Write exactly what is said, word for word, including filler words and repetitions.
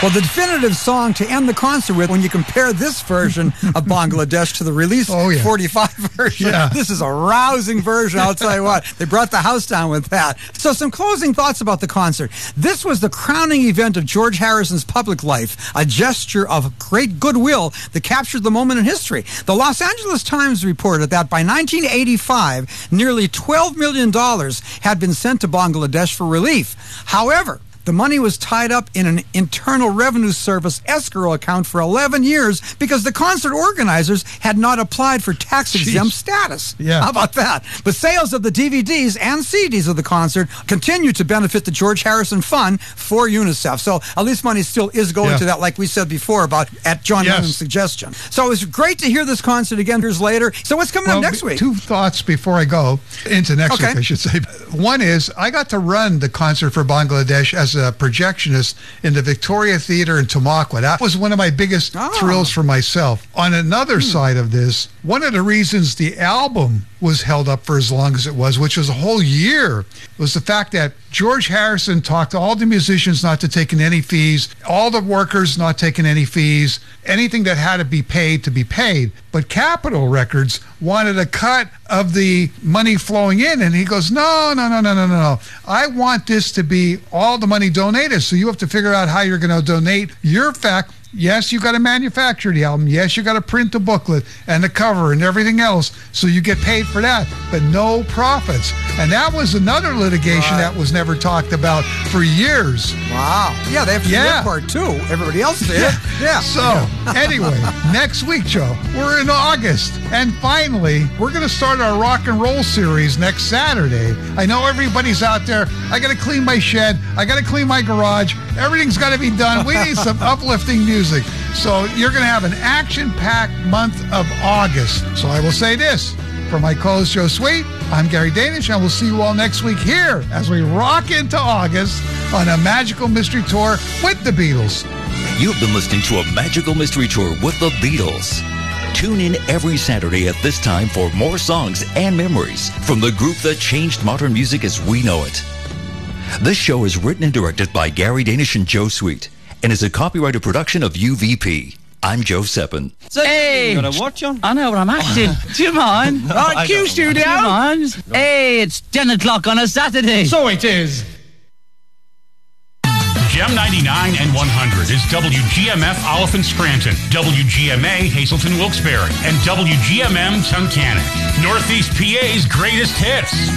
Well, the definitive song to end the concert with, when you compare this version of Bangladesh to the release oh, yeah. forty-five version, yeah. this is a rousing version, I'll tell you what. They brought the house down with that. So some closing thoughts about the concert. This was the crowning event of George Harrison's public life, a gesture of great goodwill that captured the moment in history. The Los Angeles Times reported that by nineteen eighty-five, nearly twelve million dollars had been sent to Bangladesh for relief. However, the money was tied up in an Internal Revenue Service escrow account for eleven years because the concert organizers had not applied for tax-exempt status. Yeah. How about that? But sales of the D V Ds and C Ds of the concert continue to benefit the George Harrison Fund for UNICEF. So at least money still is going yeah. to that, like we said before, about at John yes. Lennon's suggestion. So it was great to hear this concert again years later. So what's coming well, up next week? Two thoughts before I go into next okay. week, I should say. One is, I got to run the concert for Bangladesh as a projectionist in the Victoria Theater in Tamaqua. That was one of my biggest oh. thrills for myself. On another hmm. side of this, one of the reasons the album was held up for as long as it was, which was a whole year, was the fact that George Harrison talked to all the musicians not to take in any fees, all the workers not taking any fees, anything that had to be paid to be paid. But Capitol Records wanted a cut of the money flowing in, and he goes, no, no, no, no, no, no. I want this to be all the money donated, so you have to figure out how you're going to donate your fact. Yes, you got to manufacture the album. Yes, you got to print the booklet and the cover and everything else, so you get paid for that, but no profits. And that was another litigation right. that was never talked about for years. Wow. Yeah, they have to yeah. do part too. Everybody else did. Yeah. yeah. So, anyway, next week, Joe, we're in August. And finally, we're going to start our rock and roll series next Saturday. I know everybody's out there. I got to clean my shed. I got to clean my garage. Everything's got to be done. We need some uplifting music. So you're going to have an action-packed month of August. So I will say this. For my co-host Joe Sweet, I'm Gary Danish, and we'll see you all next week here as we rock into August on a magical mystery tour with the Beatles. You've been listening to a magical mystery tour with the Beatles. Tune in every Saturday at this time for more songs and memories from the group that changed modern music as we know it. This show is written and directed by Gary Danish and Joe Sweet and is a copyrighted production of U V P. I'm Joe Seppin. So hey, you got to watch on? I know what I'm acting. Do you mind? No, right, Q Studio. Do you mind? No. Hey, it's ten o'clock on a Saturday. So it is. Gem ninety-nine and one hundred is W G M F Oliphant Scranton, W G M A Hazleton Wilkes-Barre, and W G M M Tunkhannock. Northeast P A's greatest hits.